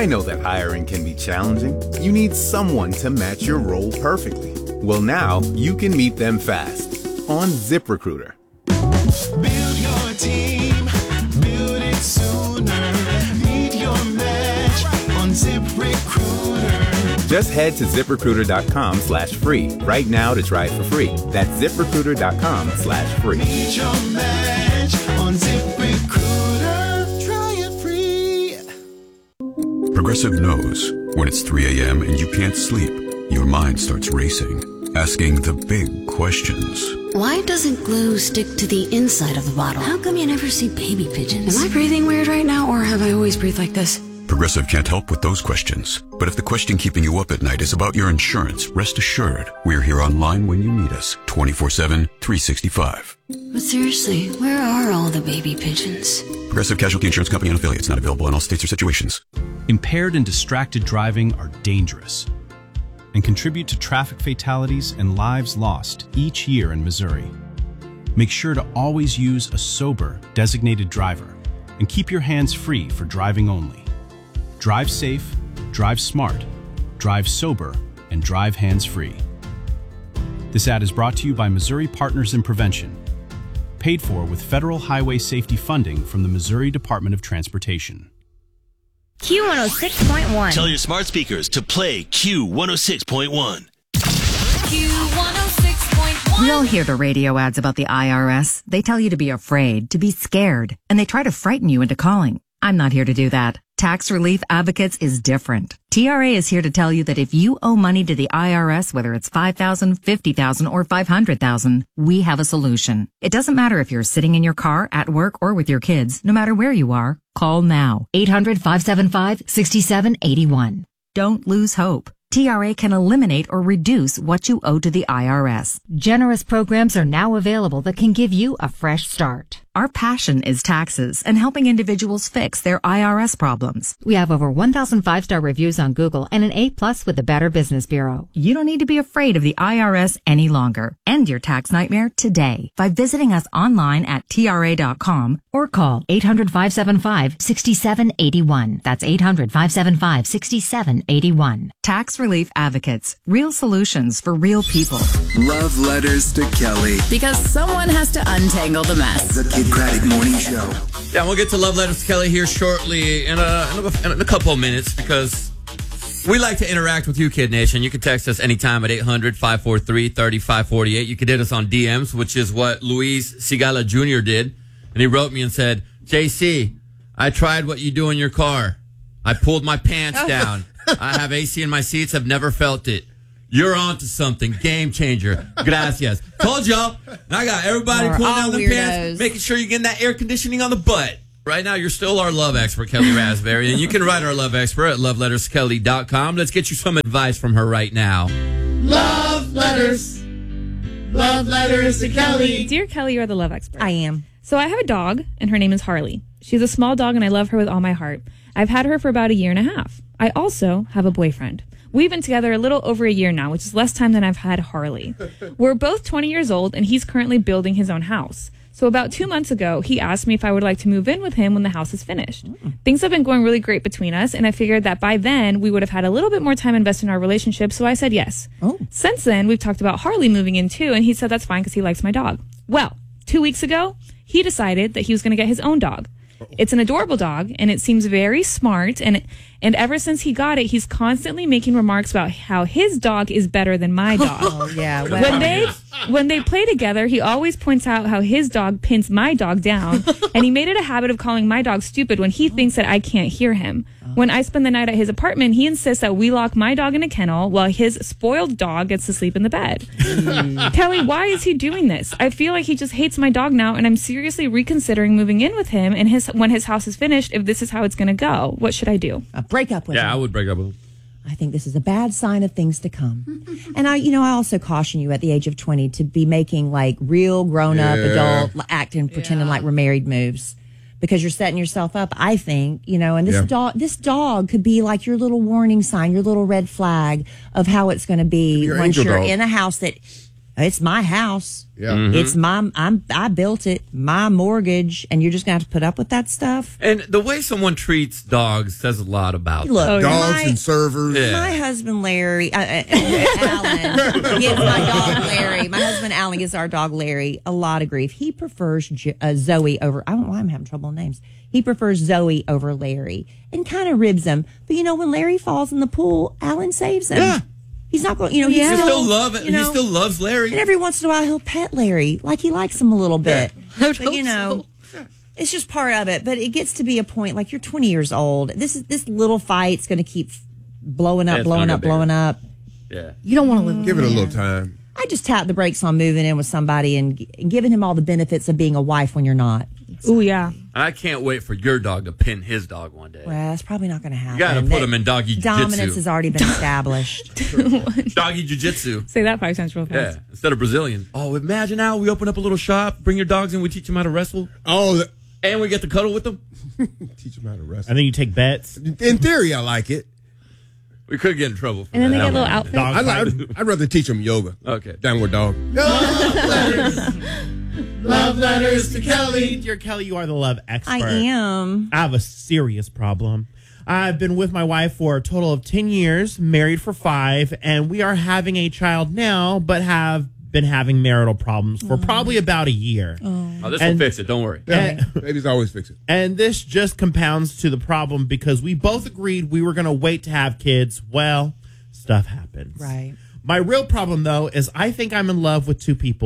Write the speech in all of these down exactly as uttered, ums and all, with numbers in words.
I know that hiring can be challenging. You need someone to match your role perfectly. Well, now you can meet them fast on ZipRecruiter. Build your team, build it sooner. Meet your match on ZipRecruiter. Just head to ZipRecruiter.com slash free right now to try it for free. That's ZipRecruiter.com slash free. Meet your match on ZipRecruiter. Try it free. Progressive knows when it's three a.m. and you can't sleep, your mind starts racing, asking the big questions. Why doesn't glue stick to the inside of the bottle? How come you never see baby pigeons? Am I breathing weird right now, or have I always breathed like this? Progressive can't help with those questions. But if the question keeping you up at night is about your insurance, rest assured, we're here online when you need us, twenty-four seven, three sixty-five. But seriously, where are all the baby pigeons? Progressive Casualty Insurance Company and affiliates, not available in all states or situations. Impaired and distracted driving are dangerous and contribute to traffic fatalities and lives lost each year in Missouri. Make sure to always use a sober, designated driver and keep your hands free for driving only. Drive safe, drive smart, drive sober, and drive hands-free. This ad is brought to you by Missouri Partners in Prevention, paid for with federal highway safety funding from the Missouri Department of Transportation. Q one oh six point one. Tell your smart speakers to play Q one oh six point one. Q one oh six point one. We all hear the radio ads about the I R S. They tell you to be afraid, to be scared, and they try to frighten you into calling. I'm not here to do that. Tax Relief Advocates is different. T R A is here to tell you that if you owe money to the I R S, whether it's five thousand dollars, fifty thousand dollars, or five hundred thousand dollars, we have a solution. It doesn't matter if you're sitting in your car, at work, or with your kids. No matter where you are, call now. eight hundred, five seven five, six seven eight one. Don't lose hope. T R A can eliminate or reduce what you owe to the I R S. Generous programs are now available that can give you a fresh start. Our passion is taxes and helping individuals fix their I R S problems. We have over one thousand five-star reviews on Google and an A plus with the Better Business Bureau. You don't need to be afraid of the I R S any longer. End your tax nightmare today by visiting us online at T R A dot com or call eight hundred, five seven five, six seven eight one. That's eight hundred, five seven five, six seven eight one. Tax Relief Advocates. Real solutions for real people. Love letters to Kelly. Because someone has to untangle the mess. The Kid Craddock Morning Show. Yeah, we'll get to Love Letters to Kelly here shortly in a, in a, in a couple of minutes because we like to interact with you, Kid Nation. You can text us anytime at eight hundred, five four three, three five four eight. You can hit us on D Ms, which is what Luis Sigala Junior did. And he wrote me and said, J C, I tried what you do in your car. I pulled my pants down. I have A C in my seats. I've never felt it. You're on to something. Game changer. Gracias. Told y'all. And I got everybody We're pulling down the weirdos. pants, making sure you're getting that air conditioning on the butt. Right now, you're still our love expert, Kelly Raspberry. And you can write our love expert at love letters kelly dot com. Let's get you some advice from her right now. Love letters. Love letters to Kelly. Dear Kelly, you're the love expert. I am. So I have a dog, and her name is Harley. She's a small dog, and I love her with all my heart. I've had her for about a year and a half. I also have a boyfriend. We've been together a little over a year now, which is less time than I've had Harley. We're both twenty years old, and he's currently building his own house. So about two months ago, he asked me if I would like to move in with him when the house is finished. Mm. Things have been going really great between us, and I figured that by then we would have had a little bit more time invested in our relationship, so I said yes. Oh. Since then, we've talked about Harley moving in too, and he said that's fine because he likes my dog. Well, two weeks ago, he decided that he was going to get his own dog. It's an adorable dog, and it seems very smart, and and ever since he got it, he's constantly making remarks about how his dog is better than my dog. Oh, yeah. Well, when they when they play together, he always points out how his dog pins my dog down, and he made it a habit of calling my dog stupid when he thinks that I can't hear him. When I spend the night at his apartment, he insists that we lock my dog in a kennel while his spoiled dog gets to sleep in the bed. Mm. Kelly, why is he doing this? I feel like he just hates my dog now, and I'm seriously reconsidering moving in with him and his when his house is finished if this is how it's going to go. What should I do? Uh, break up with yeah, him. I would break up with him. I think this is a bad sign of things to come. And I, you know, I also caution you at the age of twenty to be making like real grown up Yeah. adult acting, pretending like we're married moves. Because you're setting yourself up, I think, you know, and this Yeah. dog, this dog could be like your little warning sign, your little red flag of how it's going to be Your once angel you're dog. in a house that It's my house. Yeah. Mm-hmm. It's my, I'm, I built it, my mortgage, and you're just going to have to put up with that stuff? And the way someone treats dogs says a lot about Look, them. Dogs my, and servers. Yeah. My husband, Larry, uh, uh, Alan, gives my dog, Larry. My husband, Alan, gives our dog, Larry, a lot of grief. He prefers J- uh, Zoe over, I don't know why I'm having trouble with names. He prefers Zoe over Larry and kind of ribs him. But, you know, when Larry falls in the pool, Alan saves him. Yeah. He's not going, you know, he's He still, still love it. you know, He still loves Larry. and every once in a while, he'll pet Larry, like he likes him a little bit. Yeah. But you know, it's just part of it. But it gets to be a point, like you're twenty years old. This is this little fight's going to keep blowing up, Yeah, it's blowing gonna up, get blowing up. Yeah. You don't want to live. Give it a little time. I just tap the brakes on moving in with somebody and, g- and giving him all the benefits of being a wife when you're not. Oh yeah. I can't wait for your dog to pin his dog one day. Well, that's probably not going to happen. You got to put That- him in doggy Dominance jiu-jitsu. has already been established. Doggy jiu-jitsu. Say that five times real fast. Yeah, instead of Brazilian. Oh, imagine now we open up a little shop, bring your dogs in, we teach them how to wrestle. Oh, the, And we get to cuddle with them. teach them how to wrestle. And then you take bets. In theory, I like it. We could get in trouble for And then that. they get That little one. outfits. Dog I'd, fight. I'd, I'd rather teach them yoga. Okay. Downward dog. Love letters. Love letters to Kelly. Dear Kelly, you are the love expert. I am. I have a serious problem. I've been with my wife for a total of ten years, married for five, and we are having a child now, but have been having marital problems for probably about a year. Oh, this And- will fix it. Don't worry. Yeah, babies always fix it. And this just compounds to the problem because we both agreed we were going to wait to have kids. Well, stuff happens. Right. My real problem, though, is I think I'm in love with two people.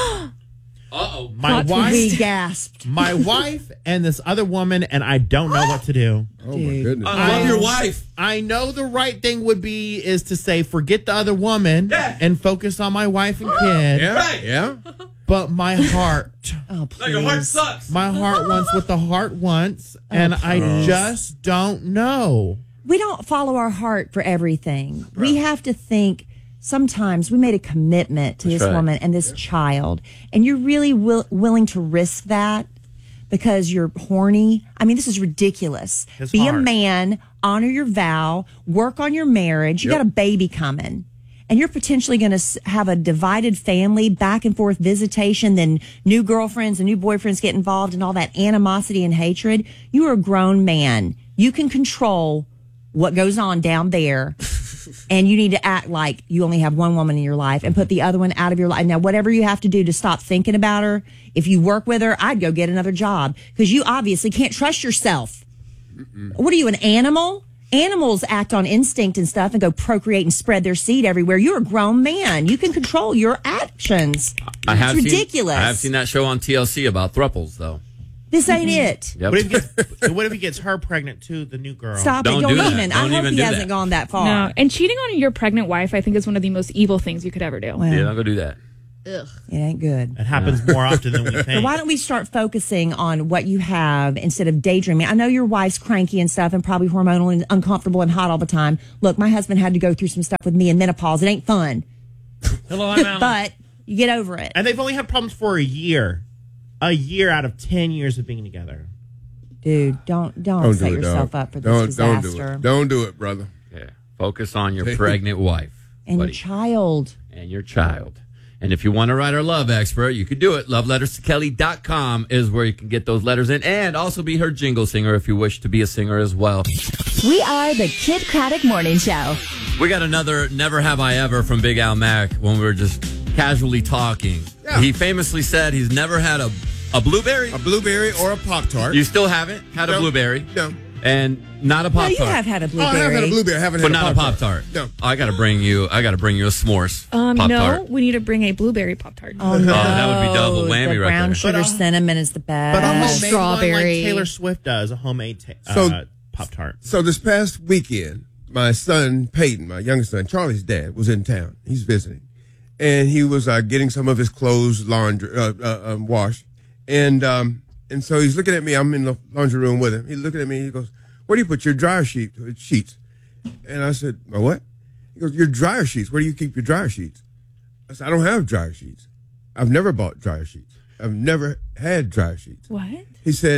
Uh-oh. My We wife, gasped. my wife, and this other woman, and I don't know what to do. Oh, my Dude. goodness. I love your wife. I know the right thing would be is to say forget the other woman Yeah. and focus on my wife and kid. Yeah, Right. yeah. But my heart, Oh, No, your heart please. sucks. my heart wants what the heart wants, and I just don't know. We don't follow our heart for everything. We have to think sometimes we made a commitment to That's this right. woman and this child, and you're really will, willing to risk that because you're horny. I mean, this is ridiculous. It's Be a hard. man, honor your vow, work on your marriage. You Yep. got a baby coming. And you're potentially going to have a divided family, back and forth visitation, then new girlfriends and new boyfriends get involved in all that animosity and hatred. You are a grown man. You can control what goes on down there. And you need to act like you only have one woman in your life and put the other one out of your life. Now, whatever you have to do to stop thinking about her, if you work with her, I'd go get another job because you obviously can't trust yourself. Mm-mm. What are you, an animal? Animals act on instinct and stuff and go procreate and spread their seed everywhere. You're a grown man. You can control your actions. I have it's seen- ridiculous. I have seen that show on T L C about thruples, though. This ain't it. Yep. What if, he gets, what if he gets her pregnant too, the new girl? Stop Don't it. Don't do that. even. I Don't hope even he do hasn't that. gone that far. No, and cheating on your pregnant wife, I think, is one of the most evil things you could ever do. Well, Yeah, don't go do that. it ain't good. It happens more often than we So think. why don't we start focusing on what you have instead of daydreaming? I know your wife's cranky and stuff and probably hormonal and uncomfortable and hot all the time. Look, my husband had to go through some stuff with me in menopause. It ain't fun. Hello, I'm Alan. But you get over it. And they've only had problems for a year. A year out of ten years of being together. Dude, don't don't, Don't set do it, yourself dog. up for this don't, disaster. Don't do it. Don't do it, brother. Yeah. Focus on your pregnant wife. And buddy. your child. and your child. And if you want to write our love expert, you could do it. love letters to kelly dot com is where you can get those letters in and also be her jingle singer if you wish to be a singer as well. We are the Kid Craddock Morning Show. We got another Never Have I Ever from Big Al Mack when we were just casually talking. Yeah. He famously said he's never had a, a blueberry. A blueberry or a Pop-Tart. You still haven't had No. a blueberry? No. And not a No, Pop-Tart. you have had a Oh, I blueberry. have had a blueberry. I haven't But had not a a Pop-Tart. Pop-Tart. No. I got to bring you I got to bring you a s'mores Um, Pop-Tart. no, we need to bring a blueberry Pop Tart. Oh, no. that would be double The whammy right brown there. sugar But, uh, cinnamon is the best. But a homemade Strawberry. one like Taylor Swift does, a homemade ta- uh, So- Pop-Tart. So this past weekend, my son Peyton, my youngest son, Charlie's dad, was in town. He's visiting, and he was uh, getting some of his clothes laundry uh, uh, um, washed, and um, and so he's looking at me. I'm in the laundry room with him. He's looking at me. He goes, "Where do you put your dryer sheet sheets?" And I said, "My what?" He goes, "Your dryer sheets. Where do you keep your dryer sheets?" I said, "I don't have dryer sheets. I've never bought dryer sheets. I've never had dryer sheets." What? He said,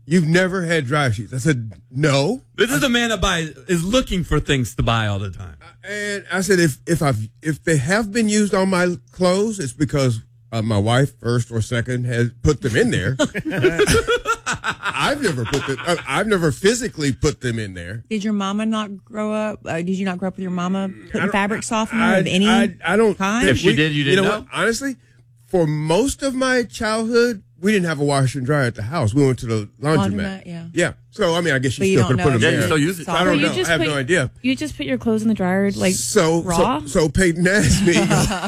you've never had dryer sheets. I said, no. This is a man that buys, is looking for things to buy all the time. And I said, if if I've if they have been used on my clothes, it's because uh, my wife, first or second, has put them in there. I've never put them. uh, I've never physically put them in there. Did your mama not grow up? Uh, did you not grow up with your mama putting don't- fabric softener I, of any I, I don't. kind? If she did, you didn't know, know? what? Honestly, for most of my childhood, we didn't have a washer and dryer at the house. We went to the laundromat. Laundromat, yeah. Yeah. So I mean, I guess But you you still don't could put know them if there. you still use it. I don't You know. just I have put- no idea. You just put your clothes in the dryer like So raw. so so Peyton asked me.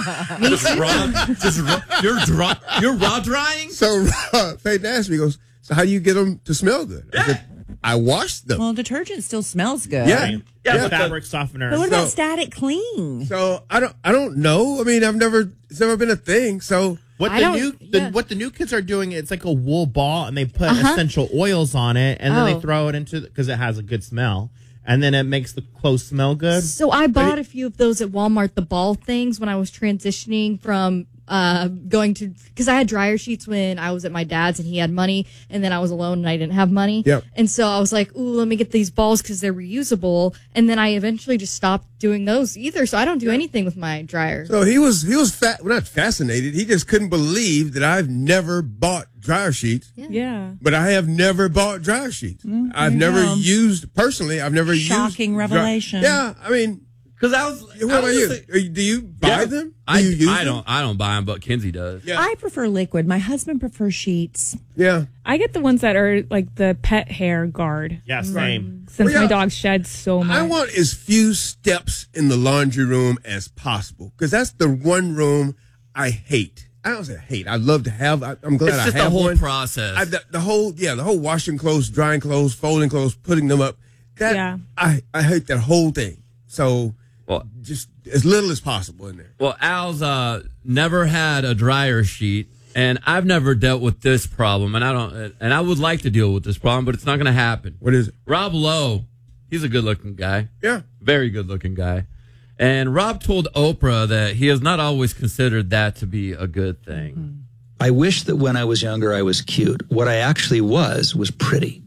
Just raw, just raw, you're raw, you're raw drying. So uh, Peyton asked me, he goes, so how do you get them to smell good? I said, I washed them. Well, detergent still smells good. Yeah. Yeah, Yeah, the but- fabric softener. But what about So- static clean? So I don't I don't know. I mean, I've never it's never been a thing. So What I the don't- new the, yeah. what the new kids are doing? It's like a wool ball, and they put Uh-huh. essential oils on it, and then Oh. they throw it into because it has a good smell, and then it makes the clothes smell good. So I bought a few of those at Walmart, the ball things, when I was transitioning from uh, going to, because I had dryer sheets when I was at my dad's and he had money, and then I was alone and I didn't have money. Yep. And so I was like, ooh, let me get these balls because they're reusable. And then I eventually just stopped doing those either. So I don't do anything with my dryer. so he was he was fat well, not fascinated. He just couldn't believe that I've never bought dryer sheets. Yeah. But I have never bought dryer sheets. I've you never go. used personally. I've never used Shocking dry- revelation. Yeah, I mean, Because I was. what I about was you? just- Are you- Do you buy Yeah. them? Do I, you use I them? don't. I don't buy them, but Kinsey does. Yeah, I prefer liquid. My husband prefers sheets. yeah. I get the ones that are like the pet hair guard. Yeah, same. Since Well, yeah. my dog sheds so much. I want as few steps in the laundry room as possible because that's the one room I hate. I don't say hate. I love to have. I, I'm glad It's I just have the whole one. process. I, the, the whole yeah, the whole washing clothes, drying clothes, folding clothes, putting them up. That Yeah. I I hate that whole thing. So Well, just as little as possible in there. well, Al's uh, never had a dryer sheet, and I've never dealt with this problem, and I don't, and I would like to deal with this problem, but it's not going to happen. What is it? Rob Lowe, he's a good-looking guy, Yeah. very good-looking guy, and Rob told Oprah that he has not always considered that to be a good thing. I wish that when I was younger, I was cute. What I actually was was pretty.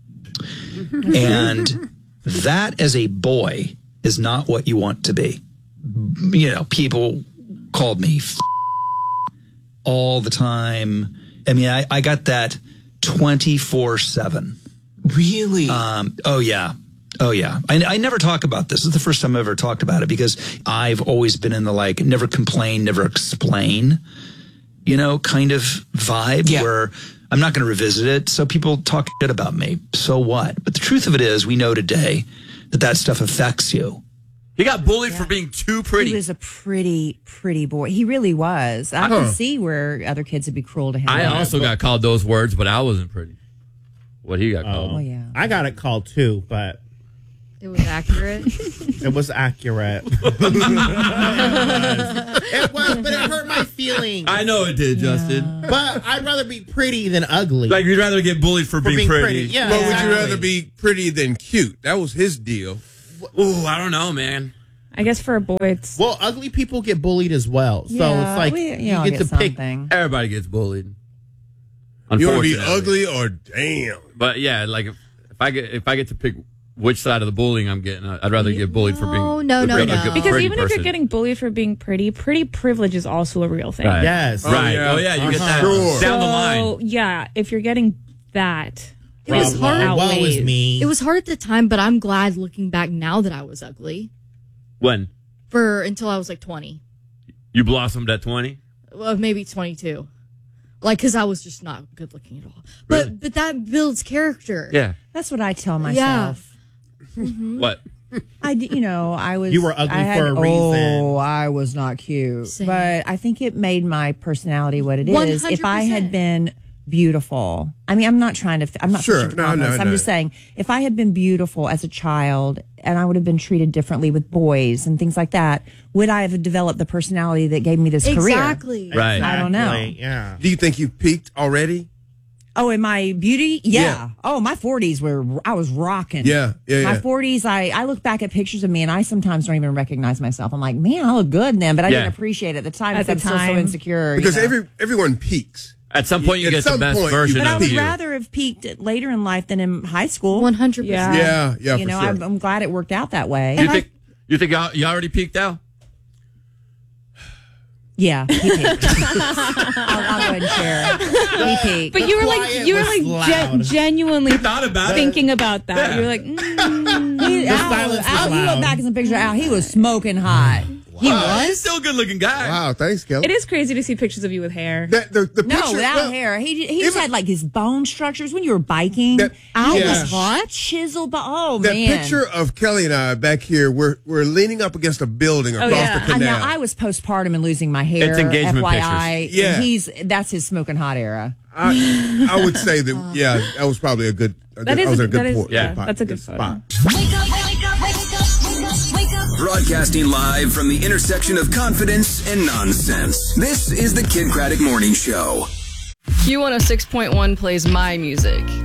And that as a boy is not what you want to be. You know, people called me f- all the time. I mean, I, I got that twenty-four seven. Really? Um, oh, yeah. Oh, yeah. I, I never talk about this. This is the first time I've ever talked about it because I've always been in the like, never complain, never explain, you know, kind of vibe Yeah. where I'm not going to revisit it. So people talk shit about me. So what? But the truth of it is, we know today that that stuff affects you. He got bullied for being too pretty. He was a pretty, pretty boy. He really was. I Huh. can see where other kids would be cruel to him. I also got called those words, but I wasn't pretty. What he got called? Oh, yeah. I got it called too, but It was accurate. it was accurate. It was, but it hurt my feelings. I know it did, Justin. But I'd rather be pretty than ugly. Like you'd rather get bullied for, For being, being pretty. pretty, yeah. But would exactly. you rather be pretty than cute? That was his deal. Ooh, I don't know, man. I guess for a boy, it's Well, ugly people get bullied as well. So Yeah, it's like we- you all get, get to pick. something. Everybody gets bullied. You want to be Unfortunately. ugly or damn? But yeah, like if, if I get if I get to pick which side of the bullying I'm getting, I'd rather get bullied for being No, no, a no, pretty- no. a good- because pretty even if person. you're getting bullied for being pretty, pretty privilege is also a real thing. Right. Yes. Oh, right, yeah. oh yeah, you get Uh-huh. that Sure. down the So, line. yeah, if you're getting that, It was Rob hard. Lowe, woe is outweighs. me. It was hard at the time, but I'm glad looking back now that I was ugly. When For until I was like twenty. you blossomed at twenty, Well, maybe twenty-two. Like, because I was just not good looking at all. But Really? but that builds character. yeah. That's what I tell Yeah. myself. What? I, d- you know, I was. You were ugly I had, for a reason. Oh, I was not cute. Same. But I think it made my personality what it is. If I had one hundred percent. been beautiful, I mean, I'm not trying to. I'm not Sure. fishing for No, no, compliments. I'm no. just saying, if I had been beautiful as a child, and I would have been treated differently with boys and things like that, would I have developed the personality that gave me this career? Exactly. Right. I don't know. Exactly, Yeah. Do you think you peaked already? Oh, in my beauty? Yeah. Yeah. Oh, my forties were, I was rocking. Yeah, yeah, My yeah. forties, I, I look back at pictures of me and I sometimes don't even recognize myself. I'm like, man, I look good in them, but I Yeah. didn't appreciate it at the time At because the I'm still so time. insecure. you Because know? every everyone peaks. At some point, you At get the some best point, version you But I of would you. rather have peaked later in life than in high school. one hundred percent. Yeah, yeah, You for know, sure. I'm, I'm glad it worked out that way. You think you think you already peaked out? Yeah, he peaked. I'll, I'll go ahead and share. He peaked. But The you were like quiet you were was like loud. gen- genuinely Thought about it. thinking about that. You were like, mm. He, The Al, silence was Al, you loud. look back at some pictures of Al, he was smoking hot. He Wow, he's was? still a good looking guy. Wow, thanks, Kelly. It is crazy to see pictures of you with hair. That, the, the No, picture, without well, hair. He he even- just had like his bone structures when you were biking. That- Al yeah. was hot, chiseled, but oh That man. picture of Kelly and I back here, we're we're leaning up against a building across yeah. the I, canal. now I was postpartum and losing my hair. It's engagement F Y I. pictures. Yeah. And he's that's his smoking hot era. I, I would say that, yeah, that was probably a good. That I is was a- in a good that is- port- yeah, spot- that's a good photo. spot. Wake up, wake up, wake up, wake up, wake up. Broadcasting live from the intersection of confidence and nonsense. This is the Kid Craddock Morning Show. Q one oh six point one plays my music.